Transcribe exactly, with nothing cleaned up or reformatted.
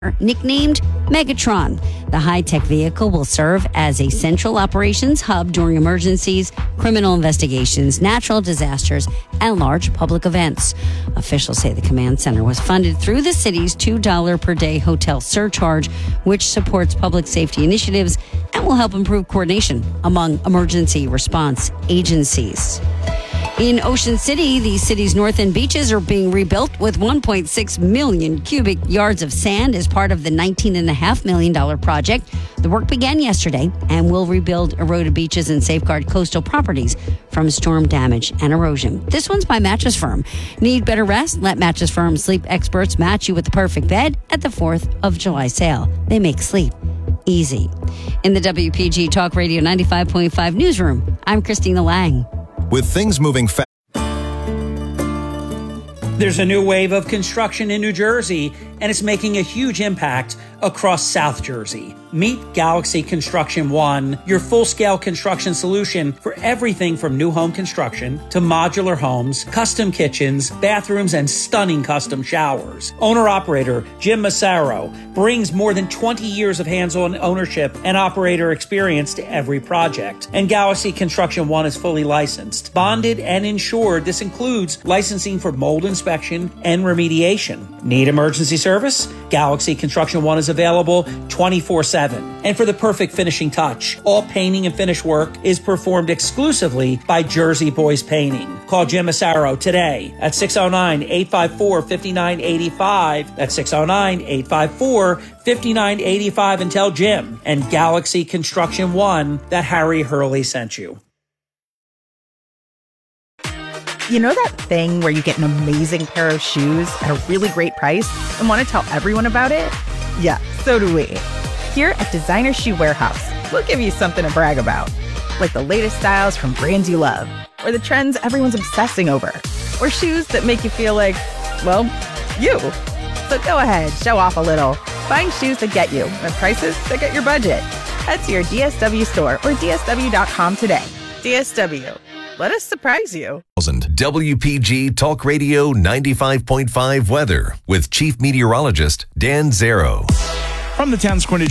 nicknamed Megatron. The high-tech vehicle will serve as a central operations hub during emergencies, criminal investigations, natural disasters, and large public events. Officials say the command center was funded through the city's two dollars per day hotel surcharge, which supports public safety initiatives and will help improve coordination among emergency response agencies. In Ocean City, the city's north end beaches are being rebuilt with one point six million cubic yards of sand as part of the nineteen point five million dollars project. The work began yesterday and will rebuild eroded beaches and safeguard coastal properties from storm damage and erosion. This one's by Mattress Firm. Need better rest? Let Mattress Firm sleep experts match you with the perfect bed at the fourth of July sale. They make sleep easy. In the W P G Talk Radio ninety-five point five newsroom, I'm Christina Lang. With things moving fast. There's a new wave of construction in New Jersey, and it's making a huge impact across South Jersey. Meet Galaxy Construction One, your full-scale construction solution for everything from new home construction to modular homes, custom kitchens, bathrooms, and stunning custom showers. Owner-operator Jim Massaro brings more than twenty years of hands-on ownership and operator experience to every project. And Galaxy Construction One is fully licensed, bonded, and insured. This includes licensing for mold inspection and remediation. Need emergency service? Galaxy Construction One is available twenty-four seven. And for the perfect finishing touch, all painting and finish work is performed exclusively by Jersey Boys Painting. Call Jim Massaro today at six oh nine, eight five four, five nine eight five. That's six oh nine, eight five four, five nine eight five, and tell Jim and Galaxy Construction One that Harry Hurley sent you. You know that thing where you get an amazing pair of shoes at a really great price and want to tell everyone about it? Yeah, so do we. Here at Designer Shoe Warehouse, we'll give you something to brag about, like the latest styles from brands you love, or the trends everyone's obsessing over, or shoes that make you feel like, well, you. So go ahead, show off a little. Find shoes that get you at prices that get your budget. Head to your D S W store or D S W dot com today. D S W. Let us surprise you. W P G Talk Radio ninety-five point five weather with Chief Meteorologist Dan Zero. From the Town Square